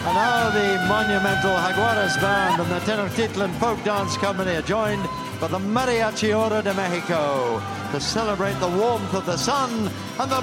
And now the monumental Jaguares Band and the Tenochtitlan Folk Dance Company are joined by the Mariachi Oro de Mexico to celebrate the warmth of the sun and the